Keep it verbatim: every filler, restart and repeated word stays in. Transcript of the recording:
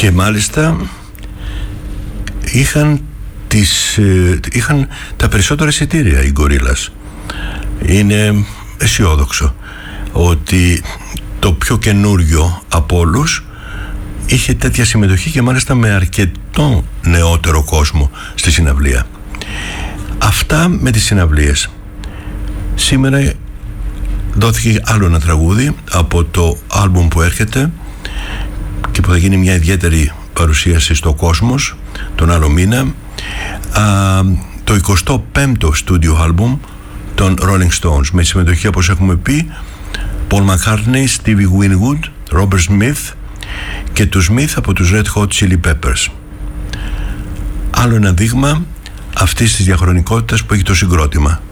Και μάλιστα είχαν, τις, είχαν τα περισσότερα εισιτήρια οι Gorillaz. Είναι αισιόδοξο ότι το πιο καινούριο από όλους είχε τέτοια συμμετοχή και μάλιστα με αρκετό νεότερο κόσμο στη συναυλία. Αυτά με τις συναυλίες. Σήμερα δόθηκε άλλο ένα τραγούδι από το άλμπουμ που έρχεται και που θα γίνει μια ιδιαίτερη παρουσίαση στο Κόσμος τον άλλο μήνα, α, το εικοστό πέμπτο στούντιο άλμπουμ των Rolling Stones, με συμμετοχή, όπως έχουμε πει, Paul McCartney, Stevie Winwood, Robert Smith και του Smith από τους Red Hot Chili Peppers. Άλλο ένα δείγμα αυτής της διαχρονικότητας που έχει το συγκρότημα.